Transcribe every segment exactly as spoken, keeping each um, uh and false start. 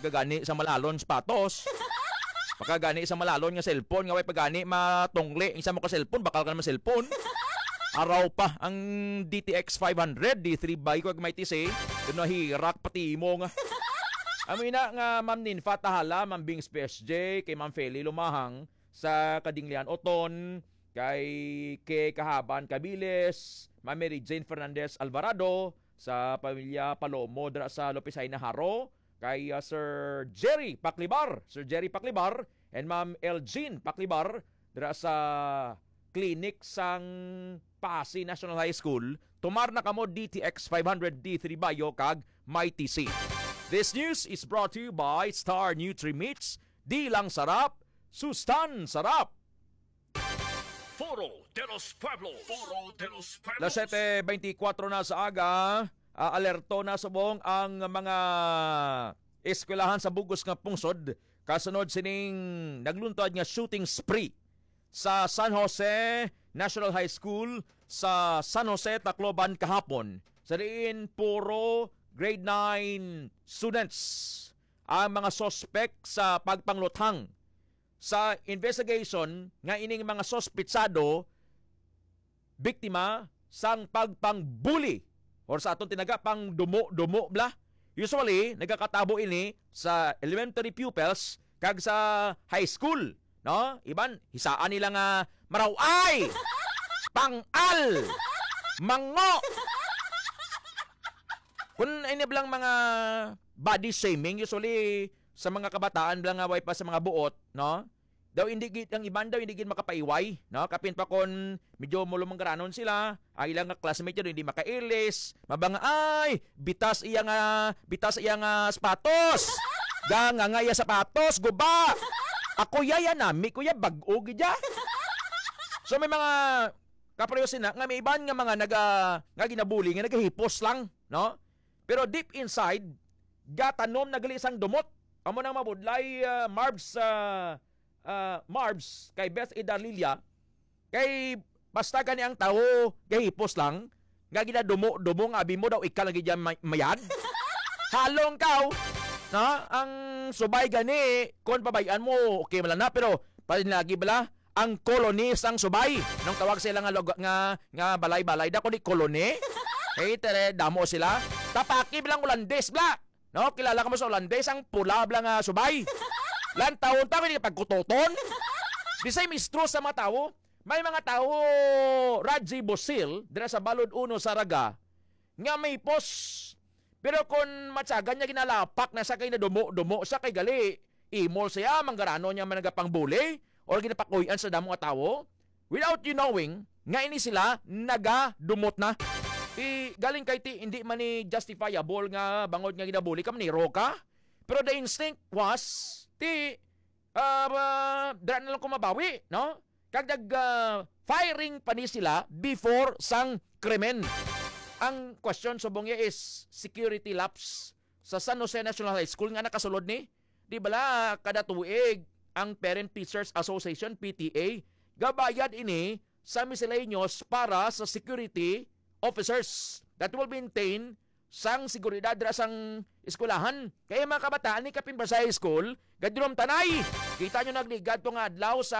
kagani sa malalon sapatos. Pagkagani sa malalon nga cellphone nga way pagani matungli isa mo ka cellphone bakal ka naman cellphone. Araw pa ang D T X five hundred D three bike ko may tisi. Kuno hirak pati mo nga. Amina nga Ma'am Ninfa Tahala, Ma'am Bings P S J, kay Ma'am Feli Lumahang sa Kadinglian Oton, kay K. Kahaban Cabiles, Ma'am Mary Jane Fernandez Alvarado, sa pamilya Palomo dra sa Lopisay na Haro, kay uh, Sir Jerry Paklibar, Sir Jerry Paklibar, and Ma'am Elgene Paklibar dra sa clinic sang Pasay National High School. Tumar na kamo D T X five hundred D three Bayo kag may T C. This news is brought to you by Star Nutri-Mix. Di lang sarap, sustan sarap. Foro de los Pueblos. Foro de los Pueblos. Las seven twenty-four na sa aga, uh, alerto na subong ang mga eskwelahan sa Bugos nga pungsod kasunod sining nagluntad nga shooting spree sa San Jose National High School sa San Jose, Tacloban kahapon. Sa diin puro grade nine students ang mga suspect sa pagpangluthang. Sa investigation nga ining mga sospitsado biktima sang pagpangbuli or sa atong tinaga pang dumo-dumo bla. Usually nagakatabo ini sa elementary pupils kag sa high school, no? Iban hisaan nila nga maraway, pangal, mango. Kung ini blang mga body shaming, usually sa mga kabataan blang away pa sa mga buot, no? Daw hindi gid ang iban daw hindi gid makapaiway, no? Kapin pa kon medyo mulumanggranon sila, ay ilang nga classmate yun, hindi makailis, mabanga ay bitas iya nga bitas iya nga sapatos. Ganga nga iya sapatos, guba. Ako yaya nami, kuya bag-o gid ya. So may mga kapareho sina nga may iban nga mga naga nga ginabuli nga nagahipos lang, no? Pero deep inside, gatanom na gali isang dumot. Amo nang mabudlay uh, Marbs uh, uh, Marbs kay Beth Idalilia kay basta gani ang tao gahipos lang nga ginadumo dumo nga abi mo daw ikaw lagi diyan may- mayad. Halong kaw, no? Ang subay gani kon pabayan mo okay man na pero palin lagi bala ang colony sang subay. Nung tawag sila nga log- nga nga balay-balay da kundi colony. Hey, tere damo sila. Tapaki bilang Ulandes bla. No, kilala ka mo sa Ulandes ang pula bla nga subay. Lan taon ta ni pagkutoton. Bisay mistro sa mga tao. May mga tao Radji Bosil dira sa Balod Uno sa Raga nga may pos. Pero kung matsagan niya ginalapak na sa kay na dumo-dumo sa kay gali, imol siya manggarano niya managapang bully or ginapakuyan sa damo nga tao without you knowing nga ini sila naga-dumot na. I galing kay ti hindi man ni justifiable nga bangod nga ginabuli kam ni Roka. Pero the instinct was ti uh, uh, dra na lang kumabawi, no? Kagdag uh, firing pa ni sila before sang krimen. Ang question subong niya is security lapse sa San Jose National High School nga nakasulod ni. Di bala kada tuig ang Parent Teachers Association P T A gabayad ini sa miscellaneous para sa security officers that will maintain sang seguridad dira sang eskwelahan. Kaya mga kabataan ni Kapin Pasay School, gadrom tanay. Kita nyo nagligad to nga adlaw sa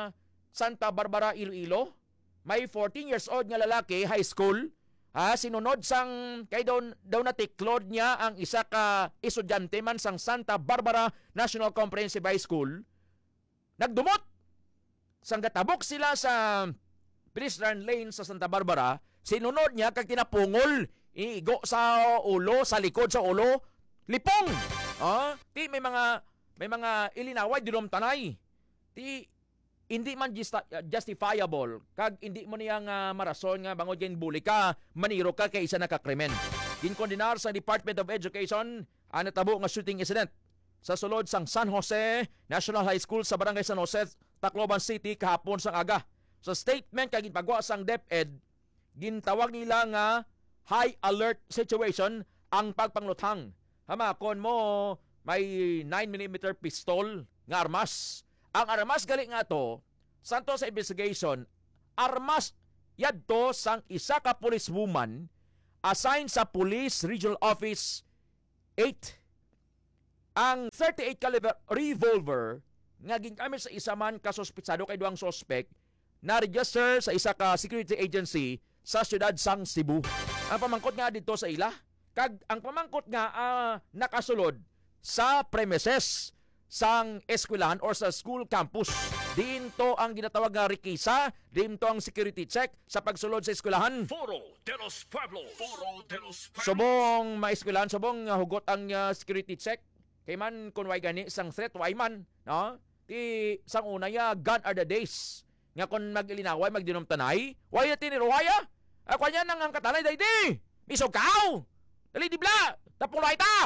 Santa Barbara, Iloilo. May fourteen years old nga lalaki, high school. Ha, sinunod sang kay daw, daw na tiklod niya ang isa ka estudyante man sang Santa Barbara National Comprehensive High School. Nagdumot. Sang gatabok sila sa Pedestrian Lane sa Santa Barbara, sinunod niya kag tinapungol, igo sa ulo, sa likod sa ulo, lipong. Ah, ti may mga may mga ilinaway dinom tanay. Ti hindi man justa, justifiable kag hindi mo niya nga marason nga bangod gen bully ka, maniro ka kay isa nakakrimen. Ginkondenar sa Department of Education ang natabo nga shooting incident sa sulod sang San Jose National High School sa Barangay San Jose, Tacloban City kahapon sang aga. Sa statement kag ginpagawa sang DepEd, gintawag nila nga high alert situation ang pagpangluthang. Hamakon mo may nine millimeter pistol nga armas. Ang armas gali nga to, santo sa investigation, armas yadto sang isa ka policewoman assigned sa Police Regional Office eight ang thirty-eight caliber revolver nga gingamit sa isa man ka suspitsado kay duang suspect na register sa isa ka security agency sa siyudad sang Cebu. Ang pamangkot nga dito sa ila, kag ang pamangkot nga ah, nakasulod sa premises sang eskwelahan or sa school campus. Dinto ang ginatawag nga rikisa, dinto ang security check sa pagsulod sa eskwelahan. Foro de los Pueblos. Foro de los Pueblos. Subong maeskwelahan, subong uh, hugot ang uh, security check. Kay man kung way gani sang threat, way man. No? Ti sang una ya, gone are the days. Nga kung mag-ilinaway, magdinumtanay, way na tiniruwaya. Ako niya nang ang katanay, day di. Misugaw! Dali di bla! Tapulay ta!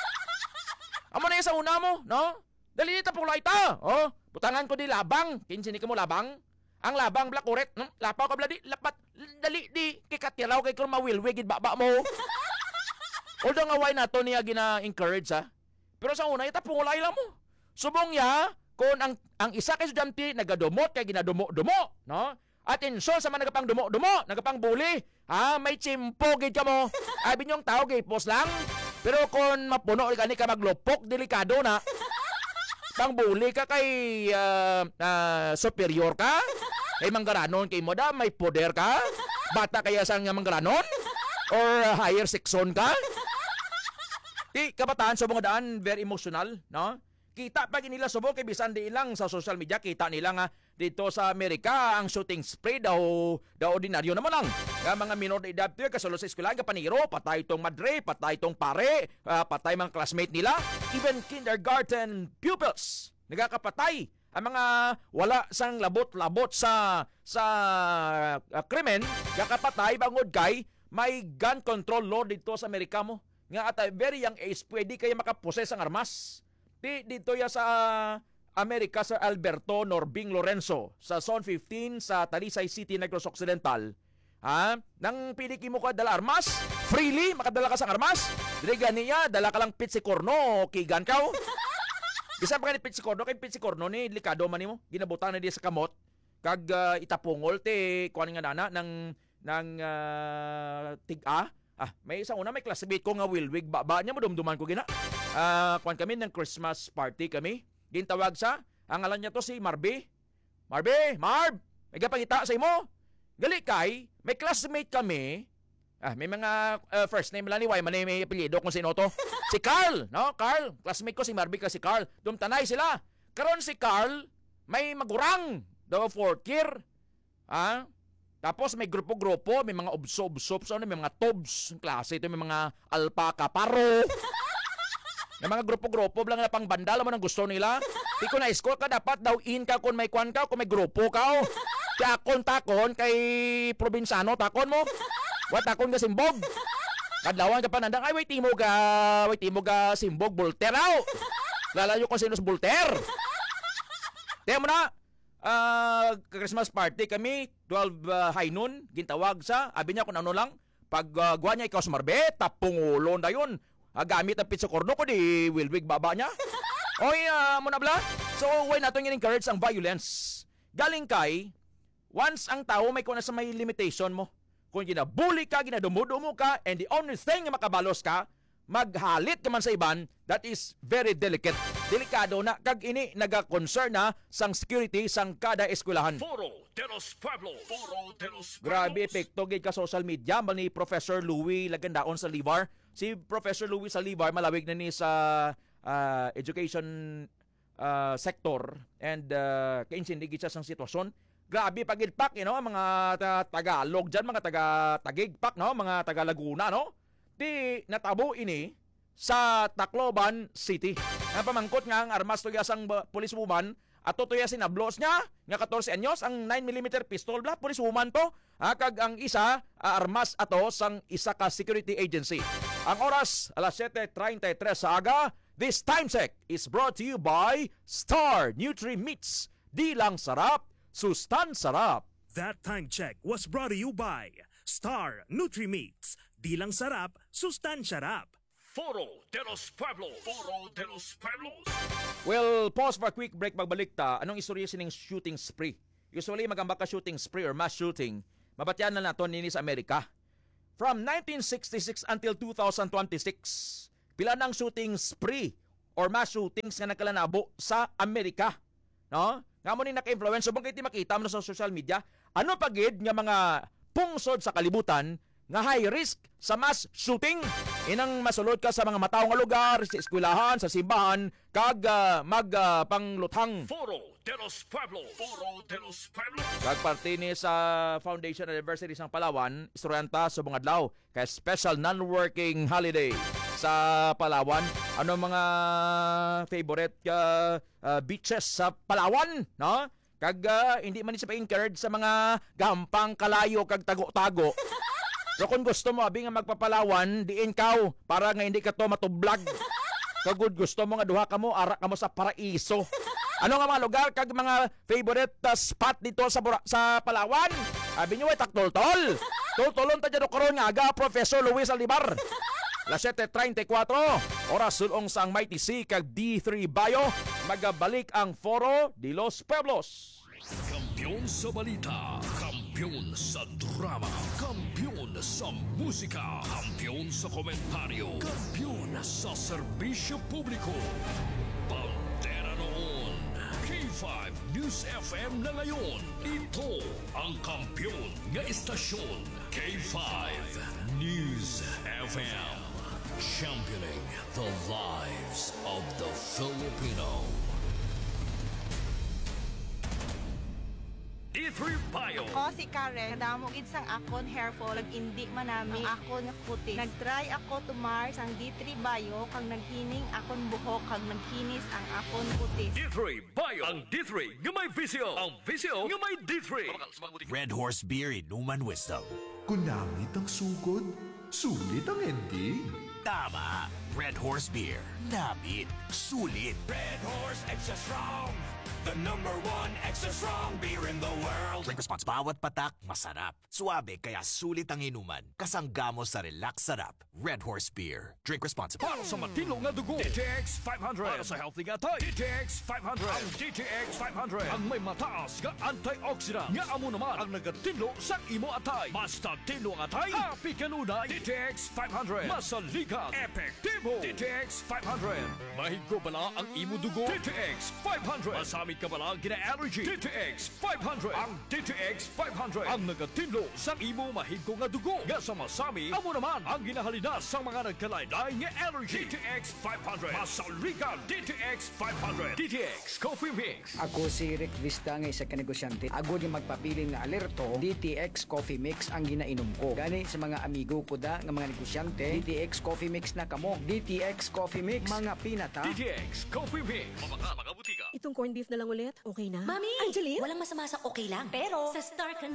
Amo na yan sa una mo, no? Dali di tapulay ta! Oh, butangan ko di labang. Kinsini ka mo labang? Ang labang black uret. Hmm? Lapaw ka bla di. Lapat. Dali di. Kikatiraw kay kung mawilwigid baba mo. Although nga way na to niya gina-encourage ha. Pero sa una, itapulay lang mo. Subong ya, kung ang ang isa kay estudyante nagadumot kay ginadumo-dumo, no? At insol sa mga nagapang dumo-dumo, nagapang bully, ha, may chimpo gid ka mo. Abi nyong tao gay pos lang. Pero kung mapuno ka ni ka maglupok, delikado na. Pang bully ka kay uh, uh, superior ka, kay manggaranon kay mo da, may poder ka, bata kaya sang manggaranon, or higher section ka. Di kabataan sa mga daan very emotional, no? Kita pag nila subo kay bisan di ilang sa social media, kita nila nga dito sa Amerika ang shooting spray daw daw ordinaryo naman lang. Nga mga minor de edad tiyo kasulod sa eskwela nga paniro, patay tong madre, patay tong pare, uh, patay mga classmate nila, even kindergarten pupils nagakapatay. Ang mga wala sang labot-labot sa sa uh, krimen, gakapatay bangod kay may gun control law dito sa Amerika mo. Nga at a very young age pwede kaya makaposes ang armas. Di dito ya sa Amerika sa Alberto Norbing Lorenzo sa Zone fifteen sa Talisay City, Negros Occidental. Ha? Nang piliki mo ka dala armas, freely makadala ka sang armas. Dili ganiya dala ka lang pitsikorno, kigan ka. Bisa pa ni pitsikorno kay pitsikorno ni delikado man nimo. Ginabutan na di sa kamot kag uh, itapungol te kuan nga nana ng ng uh, tig-a. Ah, may isang una may classmate ko nga Wilwig baba niya madumduman ko gina. Ah, uh, kuan kami ng Christmas party kami. Gintawag sa ang ngalan niya to si Marby. Marby, Marb, may gapangita sa imo. Gali kay may classmate kami. Ah, may mga uh, first name lang ni Way, man may apelyido kung sino to. Si Carl, no? Carl, classmate ko si Marby ka si Carl. Dumtanay sila. Karon si Carl may magurang daw fourth year. Ah, tapos may grupo-grupo, may mga obsob-sob, so, may mga tobs, klase ito, may mga alpaka, paro. May mga grupo-grupo lang na pang bandal mo nang gusto nila. Di ko na-score ka, dapat daw in ka kung may kwan ka, kung may grupo ka. Oh. Kaya takon-takon kay probinsano, takon mo. What, takon ka simbog. Kadlawan ka pa nandang, ay, wait, timog ka, wait, timog ka simbog, bulter, aw. Lalayo ko sino sa bulter. Tiyan mo na. Uh, Christmas party kami twelve uh, high noon gintawag sa abi niya kung ano lang pag uh, guwa niya ikaw sa marbet tapungulo na yun uh, gamit ang pizza corno ko di wilwig baba niya oy uh, mo na bla so why nato encourage ang violence galing kay once ang tao may kuna sa may limitation mo kung ginabuli ka ginadumudumo ka and the only thing na makabalos ka maghalit ka man sa iban, that is very delicate. Delikado na kag ini naga-concern na sang security sang kada eskwelahan. Foro de los Pueblos. Foro de los Pueblos. Grabe epekto gid ka social media man ni Professor Louis Lagandaon sa Livar. Si Professor Louis sa Livar malawig na ni sa uh, education uh, sector and uh, kainsindig siya sang sitwasyon. Grabe pagilpak, you know, mga ta- Tagalog dyan, mga taga-tagigpak, no? Mga taga Laguna, no? Di natabo ini sa Tacloban City. Nga pamangkot nga ang armas to sang policewoman at to ya sinablos niya nga fourteen anyos ang nine millimeter pistol bla policewoman to. Ha, kag ang isa uh, armas ato sang isa ka security agency. Ang oras alas seven thirty-three sa aga. This time check is brought to you by Star Nutri-Meats. Di lang sarap, sustan sarap. That time check was brought to you by Star Nutri-Meats. Di lang sarap, sustansya rap. Foro de los Pueblos. Foro de los Pueblos. Well, pause for a quick break. Magbalik ta. Anong istorya sining shooting spree? Usually, magamba ka shooting spree or mass shooting. Mabatyan na nato nini sa Amerika. From nineteen sixty-six until two thousand twenty-six, pila ng shooting spree or mass shootings nga nagkalanabo sa Amerika. No? Nga mo ni naka-influence. So, bang makita mo na sa social media, ano pagid nga mga pungsod sa kalibutan nga high risk sa mass shooting? Inang masulod ka sa mga mataw nga lugar, sa eskwelahan, sa simbahan, kag uh, mag uh, pangluthang. Foro de los Pueblos. Foro de los Pueblos. Kag parte ni sa Foundation Anniversary sang Palawan, istoryanta sa mga adlaw kay special non-working holiday sa Palawan. Ano mga favorite uh, uh, beaches sa Palawan, no? Kag uh, hindi man ni sa pa-encourage sa mga gampang kalayo kag tago-tago. So kung gusto mo abi nga magpapalawan, diin kaw para nga hindi ka to matublag. Kagud gusto mo nga duha ka mo, ara ka mo sa paraiso. Ano nga mga lugar kag mga favorite uh, spot dito sa Bura- sa Palawan? Abi niyo ay taktol-tol. Tol-tolon ta jud karon nga aga Professor Luis Aldibar. Las siyete treinta y cuatro, oras sulong sang Mighty C kag D three Bayo, magabalik ang Foro de los Pueblos. Kampiyon sa balita, kampiyon sa drama, kampiyon sa musika, kampiyon sa komentaryo, kampiyon sa serbisyo publiko. Pantera noon, K five News F M na ngayon. Ito ang kampiyon nga istasyon, K five News F M. Championing the lives of the Filipino. D three Bio. Ako si Karen, kadamo gid sang akon hair fall, ag indi man nami ang akon nga puti. Nagtry ako tumar sang D three Bio kag naghining akon buhok kag nagkinis ang akon puti. D three Bio. Ang D three nga may visyo. Ang visyo nga may D three. Red Horse Beer Inuman Wisdom. Kunangit ang sugod, sulit ang ending. Tama! Red Horse Beer. Namit. Sulit. Red Horse Extra Strong. The number one extra strong beer in the world. Drink responsible. Bawat patak, masarap. Suabe, kaya sulit ang inuman. Kasanggamo sa relax sarap. Red Horse Beer. Drink responsibly. Para sa matino nga dugo, D T X five hundred. Para sa healthy nga tayo, D T X five hundred. Ang D T X five hundred ang may mataas nga antioxidant. Nga amo naman ang nagatino sa imo atay. Basta tino ang atay, happy kanunay. D T X five hundred. Masaligan, epektibo. D T X five hundred. Mahigo bala ang imo dugo. D T X five hundred. Masami ka bala gina-allergy. D T X five hundred. Ang D T X five hundred ang nagatino sa imo mahigo nga dugo. Nga sa masami, amo naman ang ginahalina sa mga nagkalaylay nga allergy. D T X five hundred. Masaligan. D T X five hundred. D T X Coffee Mix. Ako si Rick Vista nga isa ka negosyante. Ako di magpapiling nga alerto, D T X Coffee Mix ang ginainom ko. Gani sa mga amigo ko da nga mga negosyante, D T X Coffee Mix na kamo. D T X Coffee Mix, mga pinata. D T X Coffee Mix. Mabaka, mga butika. Itong corned beef na lang ulit, okay na? Mami! Angeline? Walang masama sa okay lang. Pero, sa Star